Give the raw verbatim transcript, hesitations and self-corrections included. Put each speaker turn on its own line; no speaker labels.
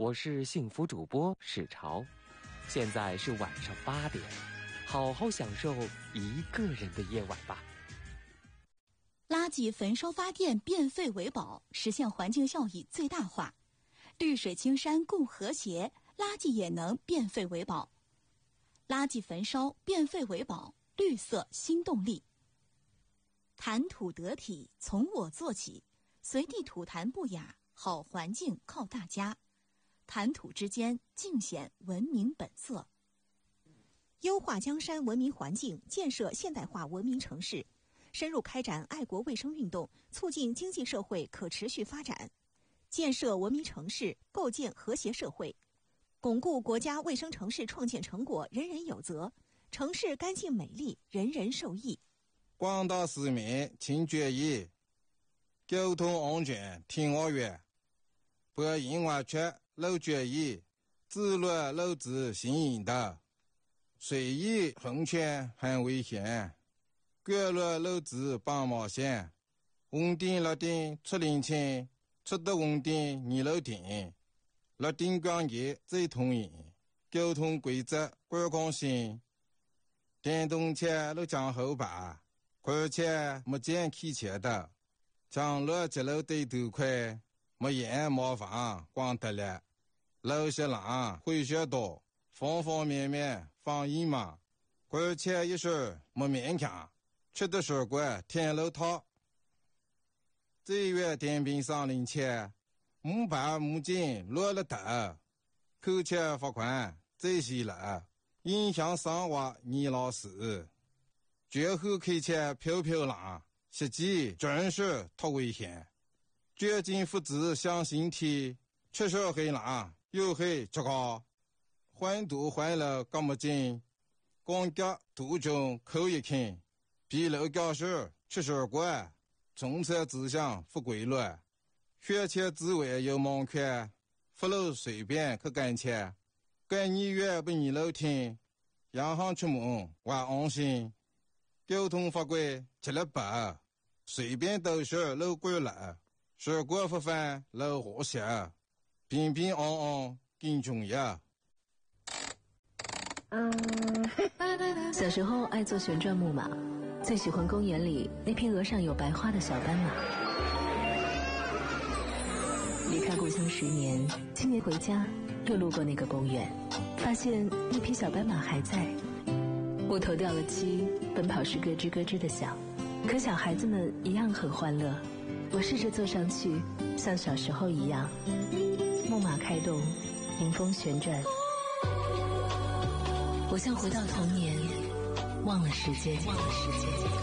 我是幸福主播史潮，现在是晚上八点，好好享受一个人的夜晚吧。
垃圾焚烧发电，变废为宝，实现环境效益最大化。绿水青山共和谐，垃圾也能变废为宝。垃圾焚烧，变废为宝，绿色新动力。谈吐得体，从我做起，随地吐痰不雅，好环境靠大家。谈吐之间，尽显文明本色。
优化江山文明环境，建设现代化文明城市，深入开展爱国卫生运动，促进经济社会可持续发展，建设文明城市，构建和谐社会，巩固国家卫生城市创建成果人人有责，城市干净美丽，人人受益。
广大市民请注意，交通安全听我话，不因为缺漏注意，自律漏子行引导，随意横穿很危险，过路漏子帮冒险，红灯绿灯出领情，出得红灯你漏停，绿灯光节最通行，交通规则观光性，电动车都讲后排，而且没见开车的，将路接路对头快，没烟没房光得了，路些浪会学多，方方面面防疫嘛，而且一是没勉强，吃的水果天路套。这月电瓶上领钱，木板木筋落了头，扣钱罚款这些了，影响生活你老师。绝后开车飘飘浪，实际真是太危险。绝境复制向心体，确实很浪，又很糟糕。环堵环了干么紧，光脚途中扣一看，比路教室吃水果，从车指向不规律，学前之外有盲圈，不路随便去干切，干你越不你路听，洋行出门我安心。交通法规吃了白，随便都是路过了，水果不犯路和谐，平平安安更重要。
小时候爱坐旋转木马，最喜欢公园里那匹额上有白花的小斑马。离开故乡十年，今年回家又路过那个公园，发现那匹小斑马还在。木头掉了漆，奔跑时咯吱咯吱的响，可小孩子们一样很欢乐。我试着坐上去，像小时候一样，木马开动，迎风旋转，我像回到童年，忘了时间，忘了时间。